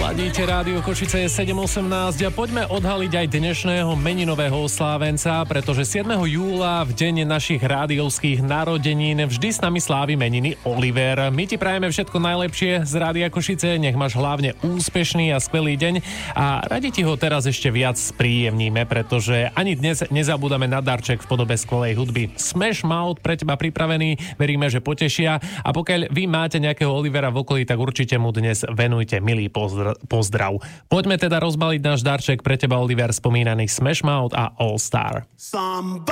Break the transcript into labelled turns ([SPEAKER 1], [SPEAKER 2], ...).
[SPEAKER 1] Ladíte rádio Košice, je 7.18 a poďme odhaliť aj dnešného meninového oslávenca, pretože 7. júla v deň našich rádiovských narodenín vždy s nami slávi meniny Oliver. My ti prajeme všetko najlepšie z Rádia Košice, nech máš hlavne úspešný a skvelý deň a radi ti ho teraz ešte viac spríjemníme, pretože ani dnes nezabúdame na darček v podobe skvelej hudby. Smash Mouth pre teba pripravený, veríme, že potešia a pokiaľ vy máte nejakého Olivera v okolí, tak určite mu dnes venujte milý pozdrav. Poďme teda rozbaliť náš darček pre teba, Oliver, spomínaný Smash Mouth a All Star.